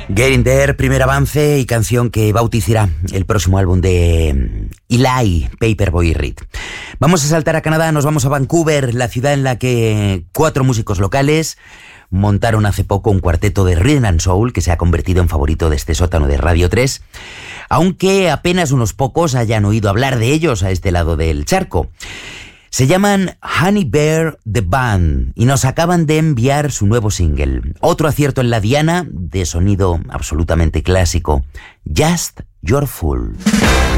Getting There, primer avance y canción que bautizará el próximo álbum de Eli, Paperboy Reed. Vamos a saltar a Canadá, nos vamos a Vancouver, la ciudad en la que 4 músicos locales montaron hace poco un cuarteto de Rhythm and Soul que se ha convertido en favorito de este sótano de Radio 3, aunque apenas unos pocos hayan oído hablar de ellos a este lado del charco. Se llaman Honey Bear The Band y nos acaban de enviar su nuevo single. Otro acierto en la diana de sonido absolutamente clásico, Just Your Fool.